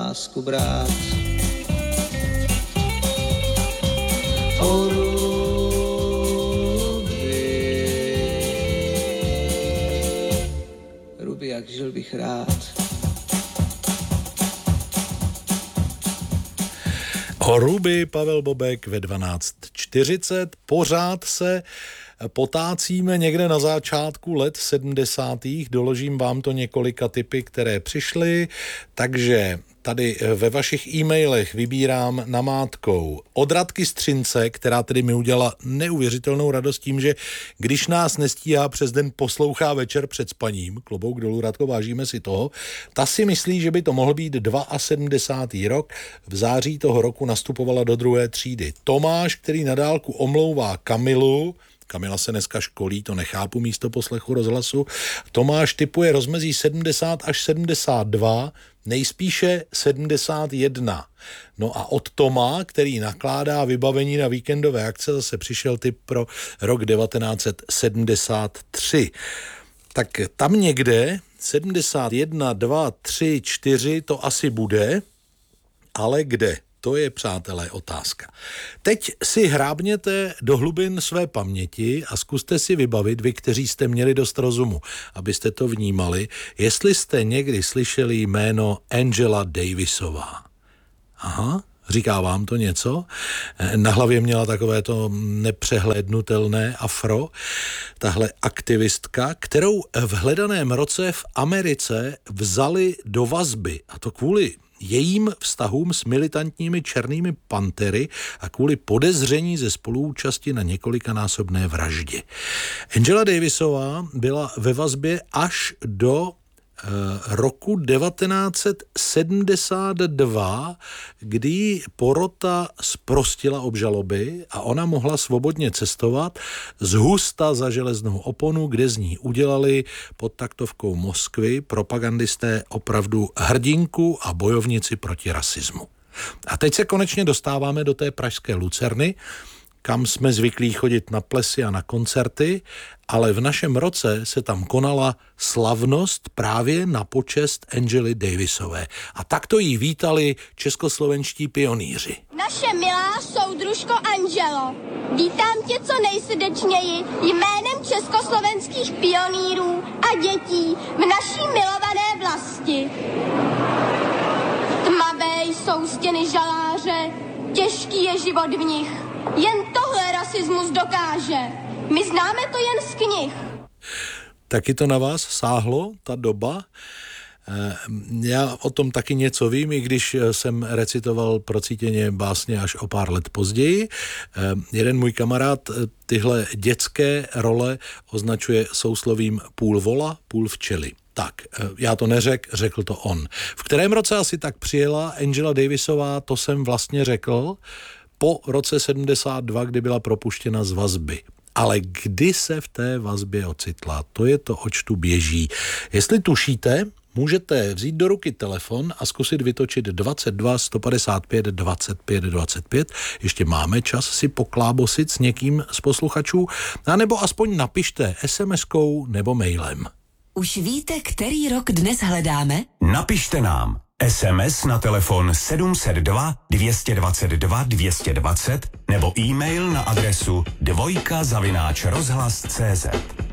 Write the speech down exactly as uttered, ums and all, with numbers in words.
lásku brát. O Ruby, Ruby, jak žil bych rád. O Ruby Pavel Bobek ve dvanáct čtyřicet. Pořád se potácíme někde na začátku let sedmdesátých. Doložím vám to několika tipy, které přišly, takže tady ve vašich e-mailech vybírám namátkou od Radky Střince, která tedy mi udělala neuvěřitelnou radost tím, že když nás nestíhá přes den, poslouchá večer před spaním. Klobouk dolů, Radko, vážíme si toho. Ta si myslí, že by to mohl být sedmdesátý druhý rok. V září toho roku nastupovala do druhé třídy. Tomáš, který na dálku omlouvá Kamilu. Kamila se dneska školí, to nechápu místo poslechu rozhlasu. Tomáš tipuje rozmezí sedmdesát až sedmdesát dva, nejspíše sedmdesát jedna. No a od Toma, který nakládá vybavení na víkendové akce, zase přišel tip pro rok devatenáct sedmdesát tři. Tak tam někde sedmdesát jedna, dva, tři, čtyři to asi bude, ale kde? To je, přátelé, otázka. Teď si hrábněte do hlubin své paměti a zkuste si vybavit, vy, kteří jste měli dost rozumu, abyste to vnímali, jestli jste někdy slyšeli jméno Angela Davisová. Aha, říká vám to něco? Na hlavě měla takové to nepřehlédnutelné afro, tahle aktivistka, kterou v hledaném roce v Americe vzali do vazby, a to kvůli jejím vztahům s militantními černými pantery a kvůli podezření ze spoluúčasti na několikanásobné vraždě. Angela Davisová byla ve vazbě až do roku devatenáct sedmdesát dva, kdy porota zprostila obžaloby a ona mohla svobodně cestovat z Husta za železnou oponu, kde z ní udělali pod taktovkou Moskvy propagandisté opravdu hrdinku a bojovnici proti rasismu. A teď se konečně dostáváme do té pražské Lucerny, kam jsme zvyklí chodit na plesy a na koncerty, ale v našem roce se tam konala slavnost právě na počest Angely Davisové. A takto jí vítali českoslovenští pionýři. Naše milá soudružko Angelo, vítám tě co nejsrdečněji jménem československých pionýrů a dětí v naší milované vlasti. Tmavé jsou stěny žaláře, těžký je život v nich. Jen tohle rasismus dokáže. My známe to jen z knih. Taky to na vás sáhlo, ta doba? Já o tom taky něco vím, i když jsem recitoval procítěně básně až o pár let později. Jeden můj kamarád tyhle dětské role označuje souslovím půl vola, půl včely. Tak, já to neřekl, řekl to on. V kterém roce asi tak přijela Angela Davisová, to jsem vlastně řekl, po roce sedmdesát dva, kdy byla propuštěna z vazby. Ale kdy se v té vazbě ocitla, to je to, oč tu běží. Jestli tušíte, můžete vzít do ruky telefon a zkusit vytočit dvacet dva sto padesát pět dvacet pět dvacet pět. Ještě máme čas si poklábosit s někým z posluchačů, anebo aspoň napište es em eskou nebo mailem. Už víte, který rok dnes hledáme? Napište nám es em es na telefon sedm set dva dvě dvacet dva dvě dvacet nebo e-mail na adresu dvojka zavináč rozhlas tečka cé zet.